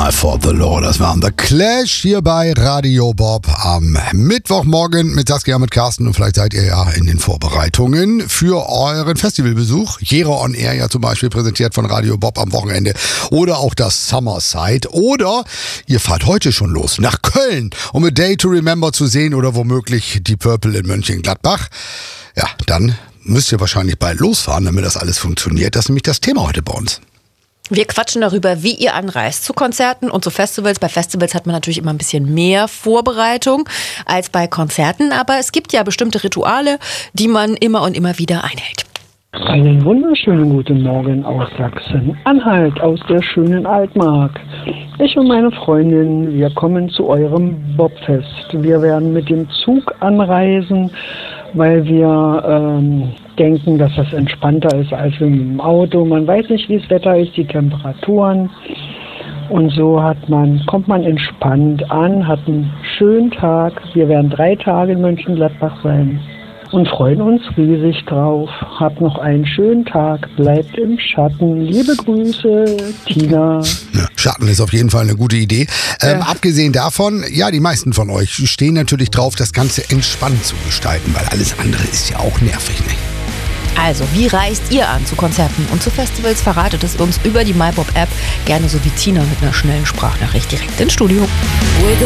Eye for the Law. Das waren The Clash hier bei Radio Bob am Mittwochmorgen mit Saskia, mit Carsten. Und vielleicht seid ihr ja in den Vorbereitungen für euren Festivalbesuch. Jera on Air ja zum Beispiel, präsentiert von Radio Bob am Wochenende. Oder auch das Summerside. Oder ihr fahrt heute schon los nach Köln, um A Day to Remember zu sehen oder womöglich die Purple in Mönchengladbach. Ja, dann müsst ihr wahrscheinlich bald losfahren, damit das alles funktioniert. Das ist nämlich das Thema heute bei uns. Wir quatschen darüber, wie ihr anreist zu Konzerten und zu Festivals. Bei Festivals hat man natürlich immer ein bisschen mehr Vorbereitung als bei Konzerten. Aber es gibt ja bestimmte Rituale, die man immer und immer wieder einhält. Einen wunderschönen guten Morgen aus Sachsen-Anhalt, aus der schönen Altmark. Ich und meine Freundin, wir kommen zu eurem Bobfest. Wir werden mit dem Zug anreisen, weil wir denken, dass das entspannter ist als mit dem Auto. Man weiß nicht, wie das Wetter ist, die Temperaturen. Und so kommt man entspannt an, hat einen schönen Tag. Wir werden 3 Tage in Mönchengladbach sein und freuen uns riesig drauf. Habt noch einen schönen Tag, bleibt im Schatten. Liebe Grüße, Tina. Ja, Schatten ist auf jeden Fall eine gute Idee. Abgesehen davon, ja, die meisten von euch stehen natürlich drauf, das Ganze entspannt zu gestalten, weil alles andere ist ja auch nervig, ne? Also, wie reist ihr an zu Konzerten und zu Festivals? Verratet es uns über die MyBob-App, gerne so wie Tina mit einer schnellen Sprachnachricht direkt ins Studio.